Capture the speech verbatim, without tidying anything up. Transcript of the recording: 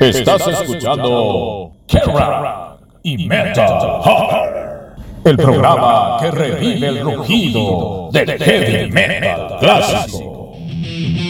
Estás escuchando Kerrang y Metal Hammer, el programa que revive el rugido del heavy metal clásico.